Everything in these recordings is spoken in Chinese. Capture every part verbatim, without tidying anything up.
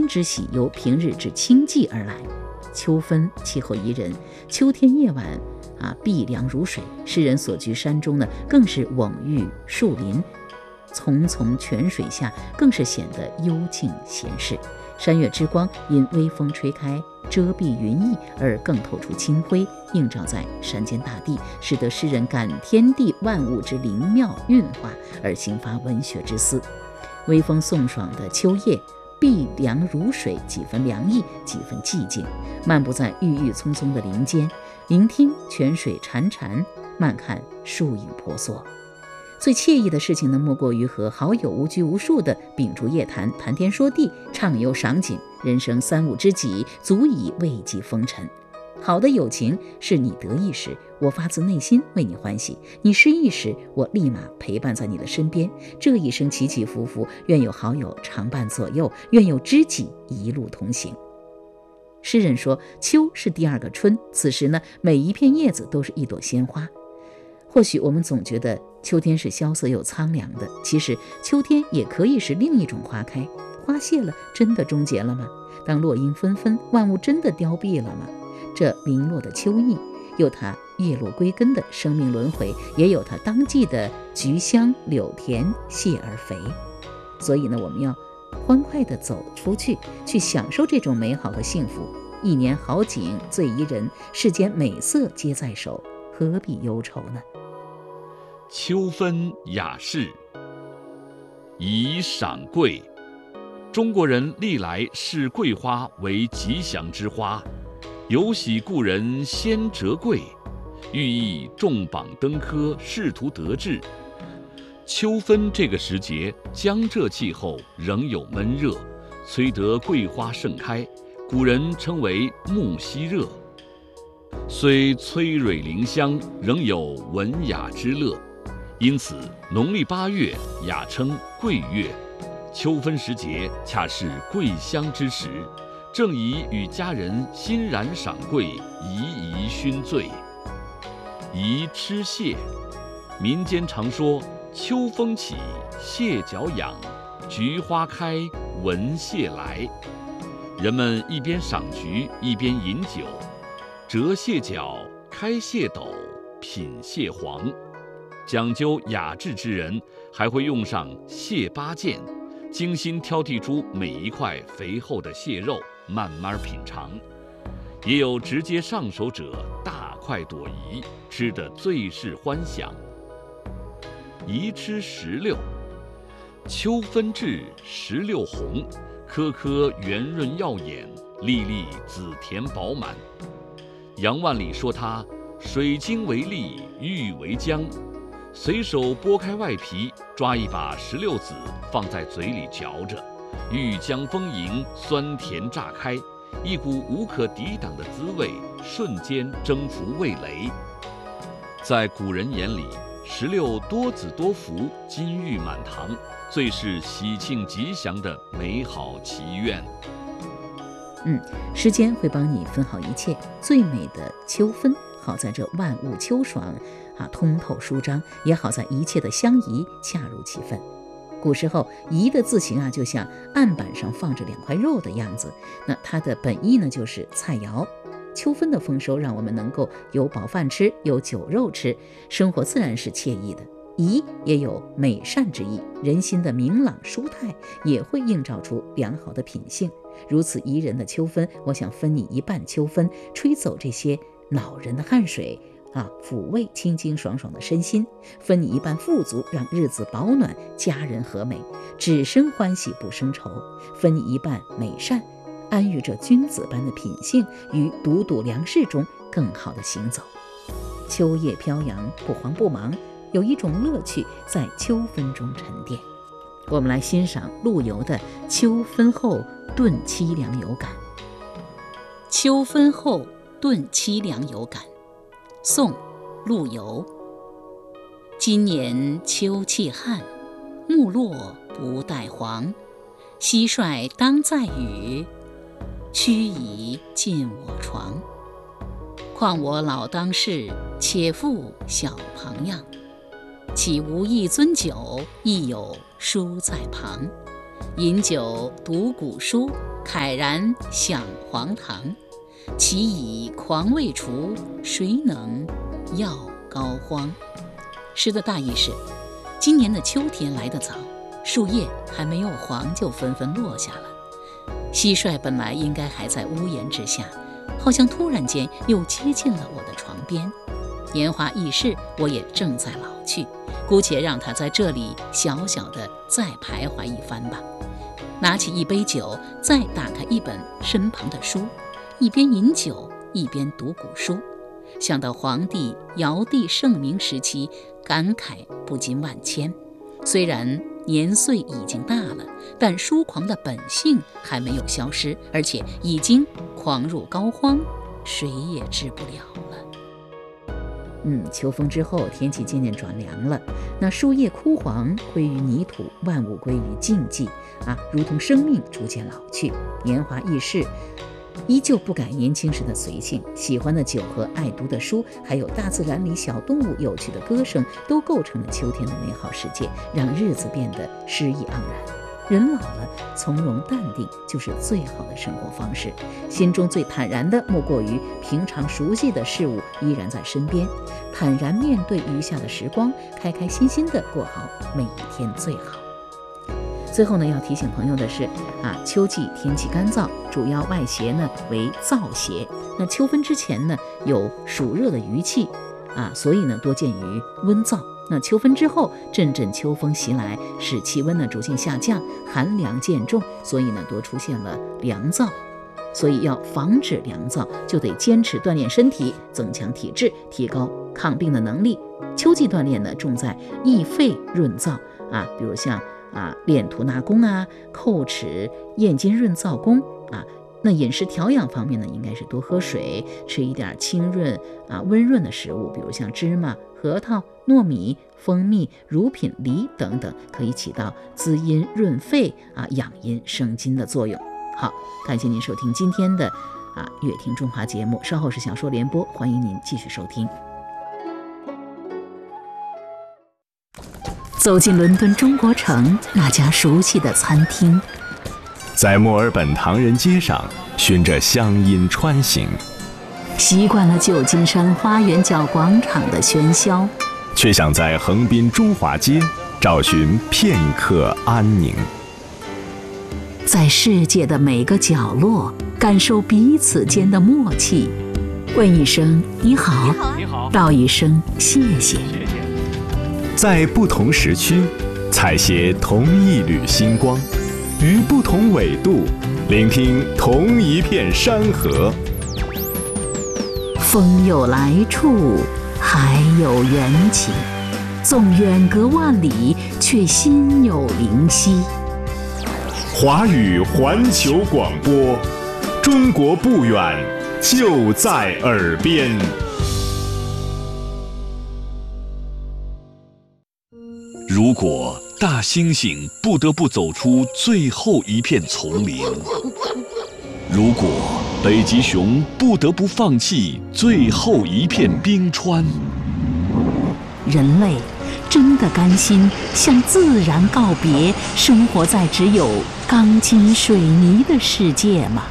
之喜由平日之清寂而来。秋分气候宜人，秋天夜晚啊，碧凉如水。诗人所居山中呢，更是蓊郁树林，淙淙泉水下，更是显得幽静闲适。山岳之光因微风吹开，遮蔽云翳，而更透出清辉，映照在山间大地，使得诗人感天地万物之灵妙运化，而兴发文学之思。微风送爽的秋夜，碧凉如水，几分凉意，几分寂静。漫步在郁郁葱葱的林间，聆听泉水潺潺，慢看树影婆娑。最惬意的事情呢，莫过于和好友无拘无束地秉烛夜谈，谈天说地，畅游赏景。人生三五知己，足以慰藉风尘。好的友情是你得意时，我发自内心为你欢喜；你失意时，我立马陪伴在你的身边。这一生起起伏伏，愿有好友常伴左右，愿有知己一路同行。诗人说，秋是第二个春，此时呢，每一片叶子都是一朵鲜花。或许我们总觉得秋天是萧瑟又苍凉的，其实秋天也可以是另一种花开。花谢了，真的终结了吗？当落英纷纷，万物真的凋敝了吗？这零落的秋意，有它叶落归根的生命轮回，也有它当季的菊香柳甜谢而肥。所以呢，我们要欢快地走出去，去享受这种美好和幸福。一年好景最宜人，世间美色皆在手，何必忧愁呢？ 秋分雅士，以赏桂。中国人历来视桂花为吉祥之花，有喜故人先折桂，寓意重榜登科，仕途得志。秋分这个时节，江浙气候仍有闷热，虽得桂花盛开，古人称为木樨热。虽催蕊灵香，仍有文雅之乐，因此农历八月雅称桂月。秋分时节恰是桂香之时，正宜与家人欣然赏桂，怡怡熏醉。宜吃蟹，民间常说秋风起，蟹脚痒，菊花开，闻蟹来。人们一边赏菊，一边饮酒，折蟹脚，开蟹斗，品蟹黄。讲究雅致之人还会用上蟹八件，精心挑剔出每一块肥厚的蟹肉，慢慢品尝。也有直接上手者大快朵颐，吃得最是欢享。宜吃石榴，秋分至，石榴红，颗颗圆润耀眼，粒粒紫甜饱满。杨万里说它水晶为粒，玉为浆。随手剥开外皮，抓一把石榴籽放在嘴里嚼着，玉浆丰盈，酸甜炸开，一股无可抵挡的滋味瞬间征服味蕾。在古人眼里，石榴多子多福，金玉满堂，最是喜庆吉祥的美好祈愿。 嗯，时间会帮你分好一切，最美的秋分好在这万物秋爽啊，通透舒张，也好在一切的相宜恰如其分。古时候宜的字形啊，就像案板上放着两块肉的样子，那它的本意呢就是菜肴。秋分的丰收让我们能够有饱饭吃，有酒肉吃，生活自然是惬意的。宜也有美善之意，人心的明朗舒泰也会映照出良好的品性。如此宜人的秋分，我想分你一半秋分，吹走这些恼人的汗水啊，抚慰清清爽爽的身心，分你一半富足，让日子保暖，家人和美，只生欢喜不生愁；分你一半美善，安于这君子般的品性，于笃笃良事中更好的行走。秋叶飘扬，不慌不忙，有一种乐趣在秋分中沉淀。我们来欣赏陆游的《秋分后顿凄凉有感》。秋分后顿凄凉有感，宋·陆游。今年秋气旱，木落不带黄。蟋蟀当在雨，驱蚁进我床。况我老当世，且复小旁样。岂无一樽酒，亦有书在旁。饮酒读古书， 慨然享黄堂。其以狂未除，谁能药膏肓？诗的大意是，今年的秋天来得早，树叶还没有黄就纷纷落下了。蟋蟀本来应该还在屋檐之下，好像突然间又接近了我的床边。年华易逝，我也正在老去，姑且让它在这里小小的再徘徊一番吧。拿起一杯酒，再打开一本身旁的书，一边饮酒一边读古书，想到皇帝尧帝盛明时期，感慨不禁万千。虽然年岁已经大了，但书狂的本性还没有消失，而且已经狂入膏肓，谁也治不了了。嗯，秋风之后，天气渐渐转凉了，那树叶枯黄，归于泥土，万物归于静寂啊，如同生命逐渐老去，年华易逝，依旧不改年轻时的随性。喜欢的酒和爱读的书，还有大自然里小动物有趣的歌声，都构成了秋天的美好世界，让日子变得诗意盎然。人老了，从容淡定就是最好的生活方式。心中最坦然的，莫过于平常熟悉的事物依然在身边，坦然面对余下的时光，开开心心的过好每一天最好。最后呢，要提醒朋友的是啊，秋季天气干燥，主要外邪呢为燥邪。那秋分之前呢，有暑热的余气啊，所以呢多见于温燥。那秋分之后，阵阵秋风袭来，使气温呢逐渐下降，寒凉渐重，所以呢多出现了凉燥。所以要防止凉燥，就得坚持锻炼身体，增强体质，提高抗病的能力。秋季锻炼呢，重在益肺润燥啊，比如像啊练吐纳功啊、叩齿咽津润燥功啊。那饮食调养方面呢，应该是多喝水，吃一点清润啊温润的食物，比如像芝麻、核桃、糯米、蜂蜜、乳品、梨等等，可以起到滋阴润肺啊、养阴生津的作用。好，感谢您收听今天的啊乐听中华节目，稍后是小说联播，欢迎您继续收听。走进伦敦中国城那家熟悉的餐厅， 在墨尔本唐人街上循着乡音穿行， 习惯了旧金山花园角广场的喧嚣， 却想在横滨中华街找寻片刻安宁。 在世界的每个角落感受彼此间的默契，问一声你好， 你好， 道一声谢谢。 在不同时区采撷同一缕星光，于不同纬度聆听同一片山河。 风有来处，海有缘起，纵远隔万里，却心有灵犀。 华语环球广播，中国不远，就在耳边。 如果大猩猩不得不走出最后一片丛林，如果北极熊不得不放弃最后一片冰川， 人类真的甘心向自然告别，生活在只有钢筋水泥的世界吗？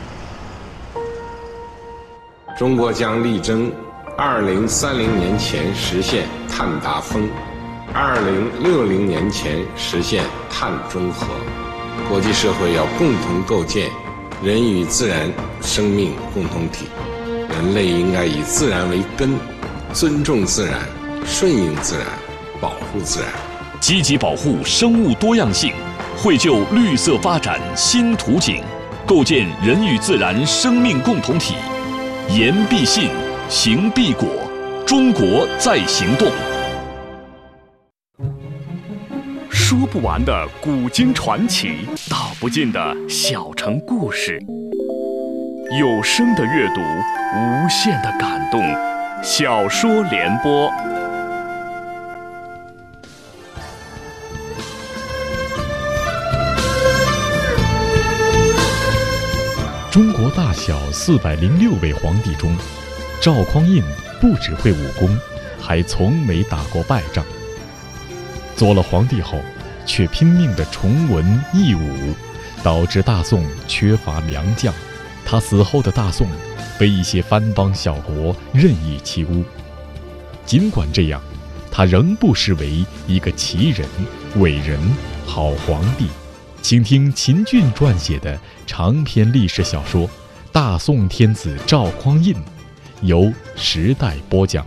中国将力争二零三零年前实现碳达峰，二零六零年前实现碳中和。国际社会要共同构建人与自然生命共同体，人类应该以自然为根，尊重自然，顺应自然，保护自然， 积极保护生物多样性，绘就绿色发展新图景，构建人与自然生命共同体。言必信，行必果，中国在行动。 说不完的古今传奇，道不尽的小城故事，有声的阅读，无限的感动。小说联播。 中国大小四百零六位皇帝中，赵匡胤不只会武功，还从没打过败仗。做了皇帝后，却拼命地崇文抑武， 导致大宋缺乏良将。他死后的大宋被一些藩邦小国任意欺侮。尽管这样，他仍不失为一个奇人、伟人、好皇帝。请听秦俊撰写的长篇历史小说《大宋天子赵匡胤》，由时代播讲。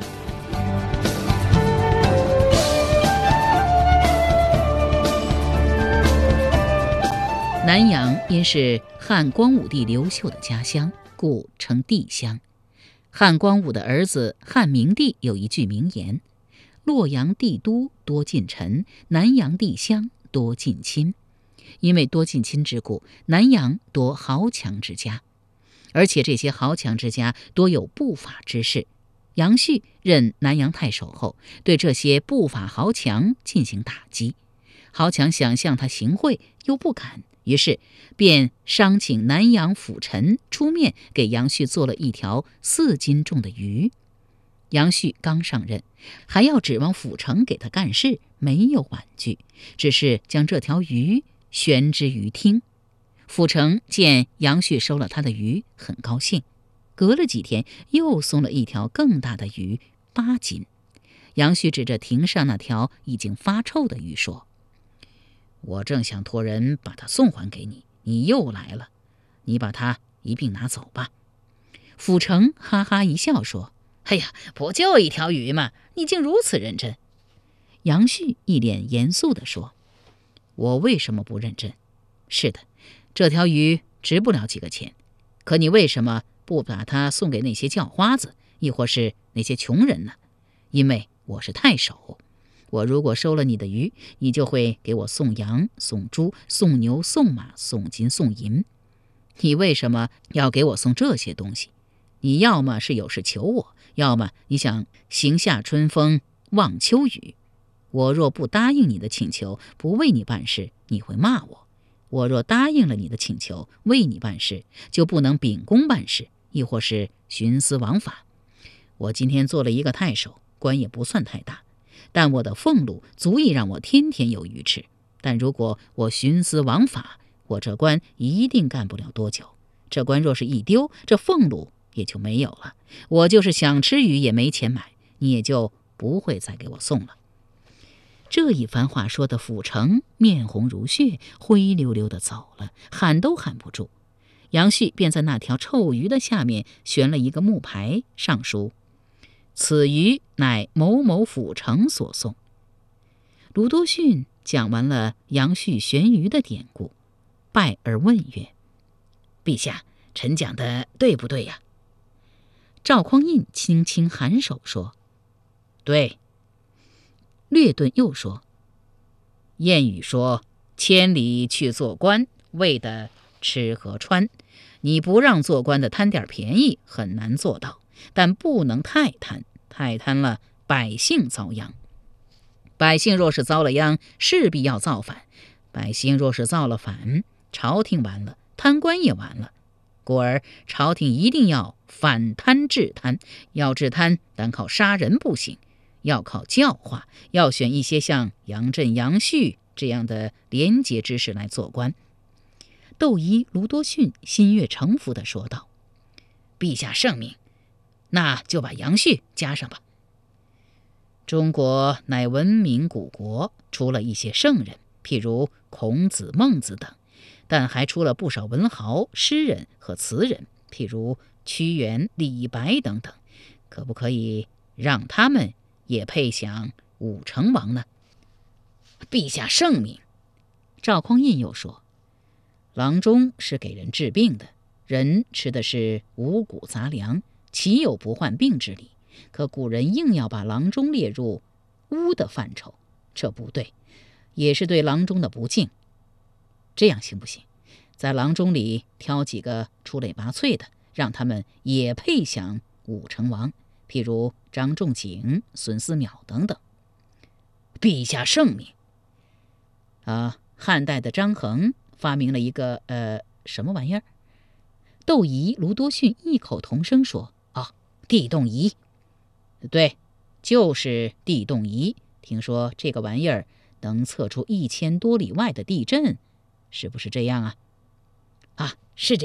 南阳因是汉光武帝刘秀的家乡，故称帝乡。汉光武的儿子汉明帝有一句名言：洛阳帝都多近臣，南阳帝乡多近亲。因为多近亲之故，南阳多豪强之家，而且这些豪强之家多有不法之事。杨旭任南阳太守后，对这些不法豪强进行打击。豪强想向他行贿，又不敢，于是便商请南阳府臣出面给杨旭做了一条四斤重的鱼。杨旭刚上任，还要指望府城给他干事，没有婉拒，只是将这条鱼悬之于厅。府城见杨旭收了他的鱼，很高兴。隔了几天，又送了一条更大的鱼，八斤。杨旭指着亭上那条已经发臭的鱼说：我正想托人把它送还给你，你又来了，你把它一并拿走吧。府城哈哈一笑说：哎呀，不就一条鱼嘛，你竟如此认真。杨旭一脸严肃地说：我为什么不认真？是的，这条鱼值不了几个钱，可你为什么不把它送给那些叫花子，亦或是那些穷人呢？因为我是太守，我如果收了你的鱼，你就会给我送羊、送猪、送牛、送马、送金、送银。你为什么要给我送这些东西？你要么是有事求我，要么你想行下春风望秋雨。我若不答应你的请求，不为你办事，你会骂我；我若答应了你的请求，为你办事，就不能秉公办事，亦或是徇私枉法。我今天做了一个太守，官也不算太大，但我的俸禄足以让我天天有鱼吃。但如果我徇私枉法，我这官一定干不了多久。这官若是一丢，这俸禄也就没有了。我就是想吃鱼也没钱买，你也就不会再给我送了。这一番话说的府城面红如血，灰溜溜的走了，喊都喊不住。杨旭便在那条臭鱼的下面悬了一个木牌，上书：此鱼乃某某府城所送。卢多逊讲完了杨旭悬鱼的典故，拜而问曰：陛下，臣讲的对不对呀？赵匡胤轻轻颔首说：对。略顿又说：谚语说，千里去做官，为的吃和穿。你不让做官的贪点便宜，很难做到，但不能太贪，太贪了，百姓遭殃。百姓若是遭了殃，势必要造反；百姓若是造了反，朝廷完了，贪官也完了。故而朝廷一定要反贪治贪，要治贪，单靠杀人不行，要靠教化，要选一些像杨震、杨旭这样的廉洁之士来做官。窦仪、卢多逊心悦诚服地说道：陛下圣明，那就把杨旭加上吧。中国乃文明古国，出了一些圣人，譬如孔子、孟子等，但还出了不少文豪、诗人和词人，譬如屈原、李白等等。可不可以让他们也配享武成王呢？陛下圣明。赵匡胤又说：郎中是给人治病的，人吃的是五谷杂粮，岂有不患病之理？可古人硬要把郎中列入巫的范畴，这不对，也是对郎中的不敬。这样行不行？在郎中里挑几个出类拔萃的，让他们也配享武成王，譬如张仲景、孙思邈等等。陛下圣明。啊，汉代的张衡发明了一个呃什么玩意儿？窦仪、卢多逊异口同声说：哦，地动仪。对，就是地动仪。听说这个玩意儿能测出一千多里外的地震， 是不是这样啊？ 啊，是这